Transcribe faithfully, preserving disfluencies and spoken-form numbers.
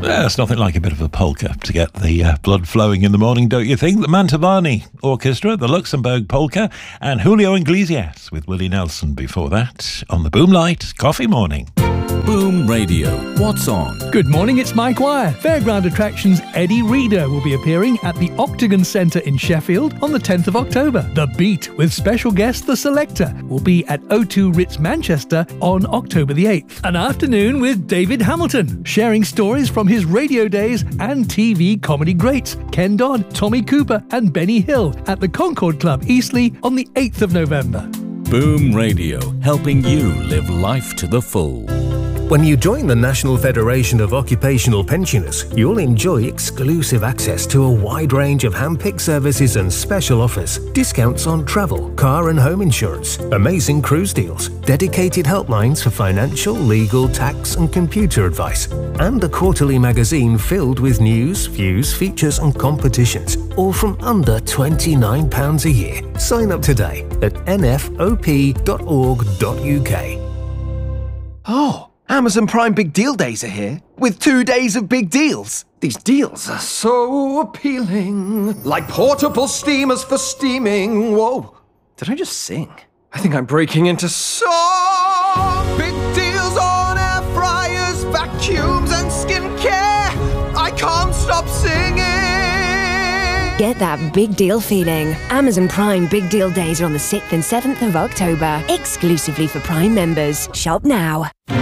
There's nothing like a bit of a polka to get the uh, blood flowing in the morning, don't you think? The Mantovani Orchestra, the Luxembourg Polka, and Julio Iglesias with Willie Nelson before that on the Boomlight Coffee Morning. Boom Radio. What's on? Good morning, it's Mike Wire. Fairground Attractions Eddie Reader will be appearing at the Octagon Centre in Sheffield on the tenth of October. The Beat, with special guest The Selector, will be at O two Ritz Manchester on October the eighth. An afternoon with David Hamilton, sharing stories from his radio days and T V comedy greats Ken Dodd, Tommy Cooper and Benny Hill at the Concord Club, Eastleigh on the eighth of November. Boom Radio, helping you live life to the full. When you join the National Federation of Occupational Pensioners, you'll enjoy exclusive access to a wide range of hand-picked services and special offers, discounts on travel, car and home insurance, amazing cruise deals, dedicated helplines for financial, legal, tax and computer advice, and a quarterly magazine filled with news, views, features and competitions, all from under twenty-nine pounds a year. Sign up today at n f o p dot org dot u k. Oh! Amazon Prime Big Deal Days are here, with two days of big deals. These deals are so appealing. Like portable steamers for steaming. Whoa, did I just sing? I think I'm breaking into song. Big deals on air fryers, vacuums and skincare. I can't stop singing. Get that big deal feeling. Amazon Prime Big Deal Days are on the sixth and seventh of October, exclusively for Prime members. Shop now.